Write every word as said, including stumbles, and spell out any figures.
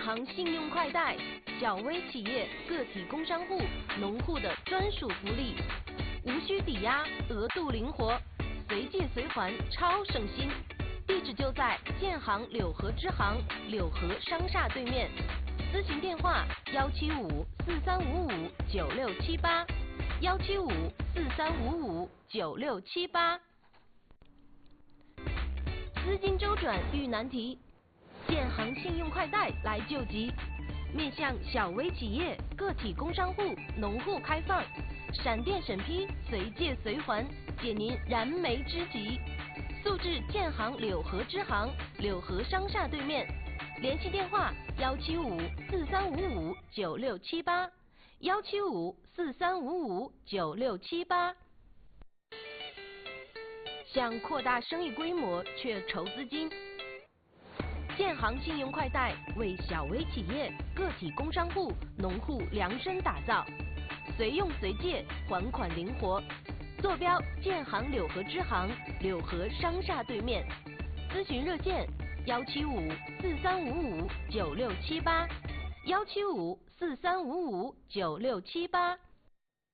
行信用快贷，小微企业、个体工商户、农户的专属福利，无需抵押，额度灵活，随借随还，超省心。地址就在建行柳河支行柳河商厦对面，咨询电话幺七五四三五五九六七八，幺七五四三五五九六七八。资金周转遇难题，建行信用快贷来救急，面向小微企业、个体工商户、农户开放，闪电审批，随借随还，解您燃眉之急。速至建行柳河支行柳河商厦对面，联系电话幺七五四三五五九六七八，幺七五四三五五九六七八。想扩大生意规模却筹资金，建行信用快贷为小微企业、个体工商户、农户量身打造，随用随借，还款灵活。坐标建行柳河支行柳河商厦对面，咨询热线幺七五四三五五九六七八，幺七五四三五五九六七八。